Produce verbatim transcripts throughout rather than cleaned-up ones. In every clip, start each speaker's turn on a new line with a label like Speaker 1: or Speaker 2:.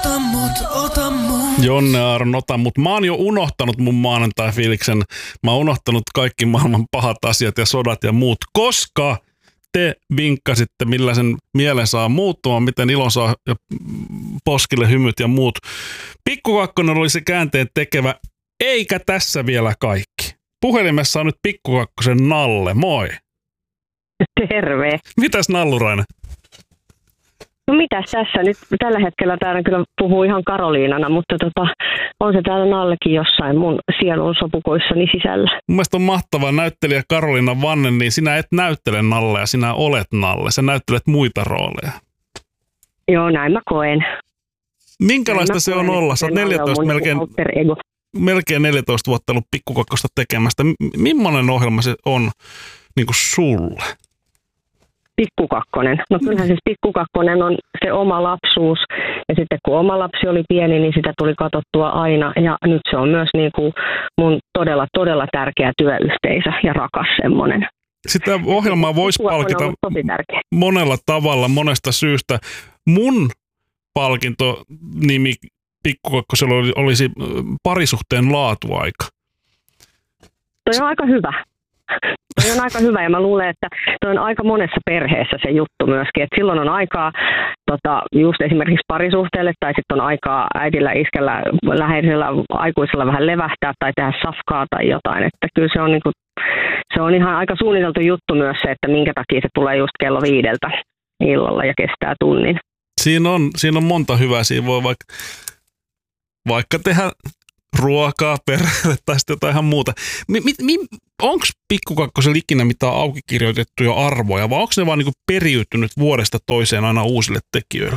Speaker 1: Ota mut, ota mut.
Speaker 2: Jonne Aaron, ota mut. Mä oon jo unohtanut mun maanantai-fiiliksen. Mä oon unohtanut kaikki maailman pahat asiat ja sodat ja muut, koska te vinkkasitte, millaisen mielen saa muuttumaan, miten ilo saa ja poskille hymyt ja muut. Pikku Kakkonen oli se käänteen tekevä, eikä tässä vielä kaikki. Puhelimessa on nyt Pikku Kakkosen Nalle, moi.
Speaker 3: Terve.
Speaker 2: Mitäs Nallurainen?
Speaker 3: No mitäs tässä nyt tällä hetkellä täällä kyllä puhuu ihan Karoliinana, mutta tota, on se täällä Nallekin jossain mun sielun sopukoissani sisällä.
Speaker 2: Mun mielestä on mahtava näyttelijä Karoliina Vanne, niin sinä et näyttele Nallea, sinä olet Nalle. Sä näyttelet muita rooleja.
Speaker 3: Joo, näin mä koen.
Speaker 2: Minkälaista se on olla? Sä oot neljätoista, melkein, melkein neljätoista vuotta ollut Pikku Kakkosta tekemästä. M- millainen ohjelma se on niin kuin sulle?
Speaker 3: Pikku Kakkonen. No kyllähän siis Pikku Kakkonen on se oma lapsuus. Ja sitten kun oma lapsi oli pieni, niin sitä tuli katsottua aina. Ja nyt se on myös niin kuin mun todella, todella tärkeä työyhteisö ja rakas semmoinen.
Speaker 2: Sitä ohjelmaa voisi palkita monella tavalla, monesta syystä. Mun palkintonimi Pikku Kakkosella olisi parisuhteen laatuaika.
Speaker 3: Toi on aika hyvä. Toi on aika hyvä ja mä luulen, että toi on aika monessa perheessä se juttu myöskin, että silloin on aikaa tota, just esimerkiksi parisuhteelle tai sitten on aikaa äidillä, iskellä, läheisellä aikuisella vähän levähtää tai tehdä safkaa tai jotain, että kyllä se on, niinku, se on ihan aika suunniteltu juttu myös se, että minkä takia se tulee just kello viideltä illalla ja kestää tunnin. Siinä
Speaker 2: on, siinä on monta hyvää, siinä voi vaikka, vaikka tehdä ruokaa perheelle tai sitten jotain ihan muuta. Onko Pikku Kakkosella ikinä mitään auki kirjoitettuja arvoja, vai onko ne vaan niinku periytynyt vuodesta toiseen aina uusille tekijöille?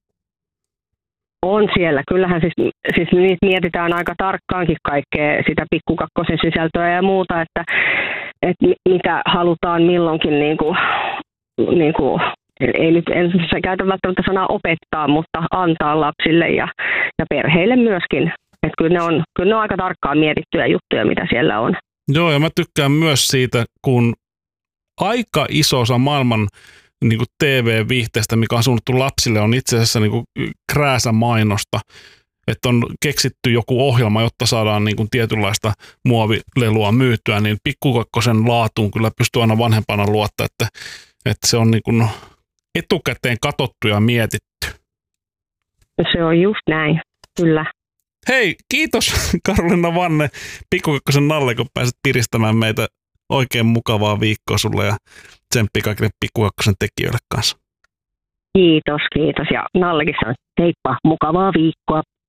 Speaker 3: On siellä. Kyllähän siis, siis niitä mietitään aika tarkkaankin kaikkea sitä Pikku Kakkosen sisältöä ja muuta, että, että mitä halutaan milloinkin, niinku, niinku, ei nyt en käytä välttämättä sanaa opettaa, mutta antaa lapsille ja, ja perheille myöskin. Että kyllä ne on, kyllä ne on aika tarkkaan mietittyjä juttuja, mitä siellä on.
Speaker 2: Joo, ja mä tykkään myös siitä, kun aika iso osa maailman niin kuin T V-viihteestä, mikä on suunnattu lapsille, on itse asiassa niin kuin krääsämainosta. Että on keksitty joku ohjelma, jotta saadaan niin kuin tietynlaista muovilelua myytyä, niin Pikku Kakkosen laatuun kyllä pystyy aina vanhempana luottaa, että, että se on niin kuin etukäteen katsottu ja mietitty.
Speaker 3: Se on just näin, kyllä.
Speaker 2: Hei, kiitos Karoliina Vanne, Pikku Kakkosen Nalle, kun pääset piristämään meitä. Oikein mukavaa viikkoa sulle ja tsemppiä kaikille Pikku Kakkosen tekijöille kanssa.
Speaker 3: Kiitos, kiitos. Ja Nallekin sanoi, heippa, mukavaa viikkoa.